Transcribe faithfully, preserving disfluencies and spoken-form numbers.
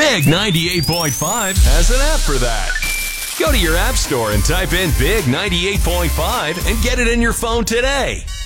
Big ninety-eight point five has an app for that. Go to your app store and type in Big ninety-eight point five and get it in your phone today.